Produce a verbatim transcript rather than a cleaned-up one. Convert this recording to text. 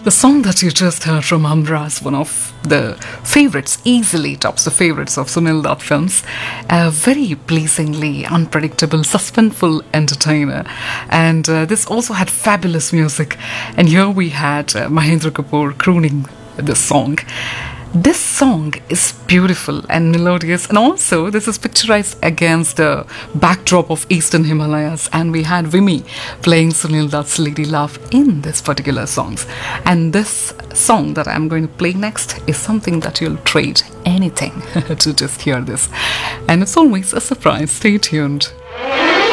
The song that you just heard from Amra is one of the favorites, easily tops the favorites of Sunil Dutt films. A very pleasingly unpredictable, suspenseful entertainer. And uh, this also had fabulous music. And here we had uh, Mahendra Kapoor crooning this song. This song is beautiful and melodious, and also this is picturized against the backdrop of Eastern Himalayas, and we had Vimy playing Sunil Dutt's Lady Love in this particular song. And this song that I'm going to play next is something that you'll trade anything to just hear this. And it's always a surprise. Stay tuned.